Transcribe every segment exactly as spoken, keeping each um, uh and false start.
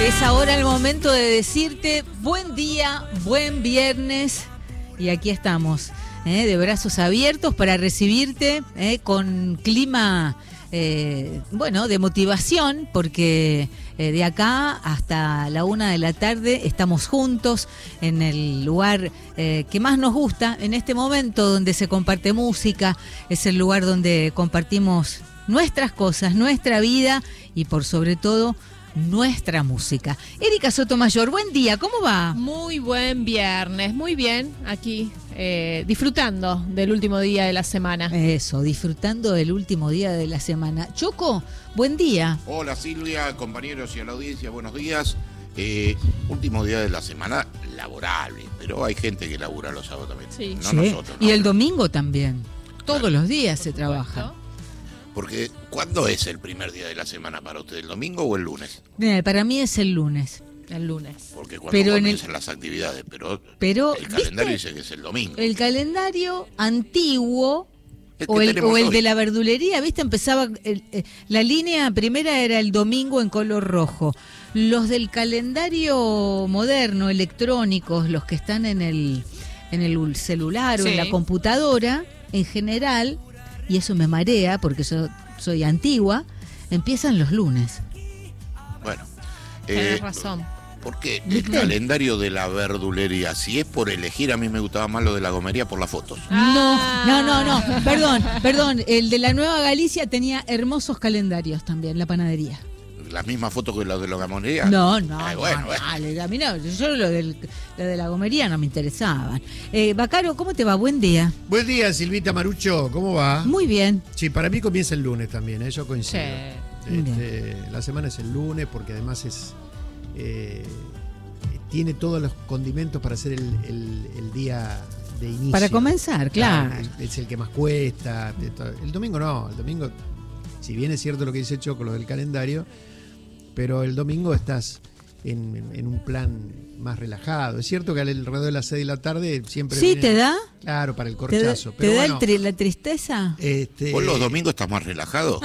Es ahora el momento de decirte buen día, buen viernes. Y aquí estamos, ¿eh? de brazos abiertos para recibirte, ¿eh? con clima, eh, bueno, de motivación, porque eh, de acá hasta la una de la tarde estamos juntos en el lugar eh, que más nos gusta en este momento, donde se comparte música, es el lugar donde compartimos nuestras cosas, nuestra vida y por sobre todo nuestra música. Erika Sotomayor, buen día, ¿cómo va? Muy buen viernes, muy bien, aquí eh, disfrutando del último día de la semana. Eso, disfrutando del último día de la semana. Choco, buen día. Hola Silvia, compañeros y a la audiencia, buenos días. Eh, último día de la semana laborable, pero hay gente que labura los sábados también, sí. no sí. nosotros. Y no. el domingo también, todos Claro. los días Por se supuesto. trabaja. Porque, ¿cuándo es el primer día de la semana para usted? ¿El domingo o el lunes? Eh, para mí es el lunes. El lunes. Porque cuando Pero en comienzan el- las actividades, pero, Pero, el calendario ¿viste? dice que es el domingo. El calendario antiguo El que o el, tenemos o el hoy. de la verdulería, ¿viste? Empezaba, el, eh, la línea primera era el domingo en color rojo. Los del calendario moderno, electrónicos, los que están en el, en el celular o Sí. en la computadora, en general, y eso me marea porque yo soy antigua, empiezan los lunes. Bueno, Tenés eh, razón. ¿por qué el ¿Viste? calendario de la verdulería? Si es por elegir, a mí me gustaba más lo de la gomería por las fotos. Ah. No, no, no, no, perdón, perdón, el de la Nueva Galicia tenía hermosos calendarios también, la panadería. ¿Las mismas fotos que las de la gomería? No, no, Ay, no, bueno, no, bueno. dale, a mí no, yo lo, del, lo de la gomería no me interesaban. Eh, Bacaro, ¿cómo te va? Buen día. Buen día, Silvita Marucho, ¿cómo va? Muy bien. Sí, para mí comienza el lunes también, ¿eh? Yo coincido. Sí. Este, la semana es el lunes porque además es eh, tiene todos los condimentos para ser el, el- el día de inicio. Para comenzar, claro. Es el que más cuesta. El domingo no, el domingo, si bien es cierto lo que dice Choco, lo del calendario, pero el domingo estás en, en- en un plan más relajado. Es cierto que alrededor de las seis de la tarde siempre ¿Sí viene- te da? Claro, para el ¿Te da, corchazo. te pero da bueno, el tri- la tristeza? este, ¿Vos los domingos estás más relajado?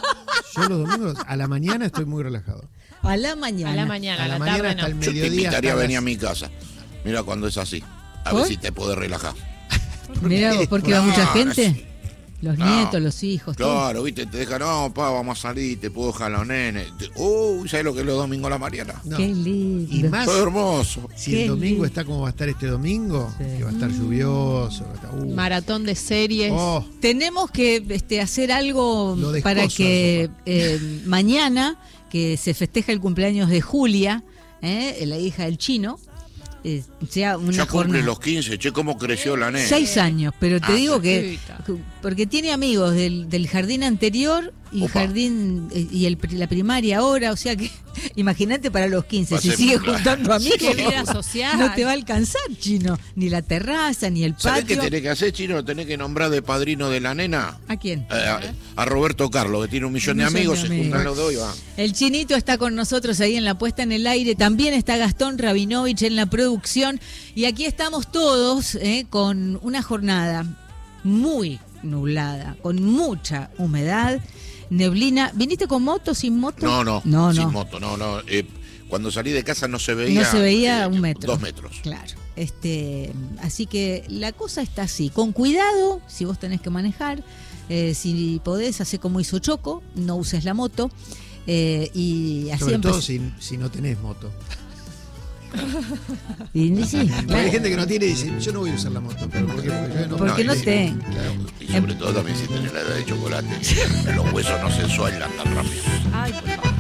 yo los domingos a la mañana estoy muy relajado. A la mañana. A la mañana, A a la la, mañana tarde hasta no. el Yo te mediodía. invitaría a hasta venir a las- mi casa. Mira cuando es así. A ¿Por? ver si te podés relajar. Mirá vos, porque va No, mucha no gente. es- Los no. nietos, los hijos, todo. Claro, viste, te dejan, no, pa, vamos a salir, te puedo dejar a los nenes. Te- Uy, ¿sabes lo que es los domingos a la Mariana? No. Qué lindo. Y más Todo hermoso. si Qué el domingo lindo. está como va a estar este domingo, Sí. que va a estar lluvioso. va a estar- uh. Maratón de series. Oh, Tenemos que este, hacer algo Lo descoso para al que sofá. eh, mañana, que se festeja el cumpleaños de Julia, ¿eh? la hija del chino, eh, sea una Ya cumple jornada. los quince, che, cómo creció la nena. Seis años, pero te Ah, digo que, chiquita. porque tiene amigos del, del jardín anterior y Opa. jardín eh, y el, la primaria ahora, o sea que imagínate para los quince, Va a si ser sigue muy claro. juntando amigos, Qué vida social. no te va a alcanzar, chino, ni la terraza, ni el ¿Sabés qué patio. tenés que hacer, Chino? Tenés que nombrar de padrino de la nena ¿A quién? eh, a, a Roberto Carlos, que tiene un millón Un de millón amigos, de se amigos. juntan los dos y van. El Chinito está con nosotros ahí en la puesta en el aire. También está Gastón Rabinovich en la producción. Y aquí estamos todos eh, con una jornada muy nublada, con mucha humedad, neblina. ¿Viniste con moto, sin moto? No, no, no, sin no. moto, no, no. Eh, cuando salí de casa no se veía. No se veía eh, un metro. Dos metros. Claro. Este, así que la cosa está así. Con cuidado, si vos tenés que manejar. Eh, si podés, hacer como hizo Choco, no uses la moto. Eh, y así sobre todo empezó. si, si no tenés moto. Y sí, Porque hay gente que no tiene y dice, yo no voy a usar la moto. Pero ¿por qué? Porque yo no, Porque no y- tengo. claro. Y sobre todo también si tenés la edad de chocolate, los huesos no se sueldan tan rápido. Ay, por favor.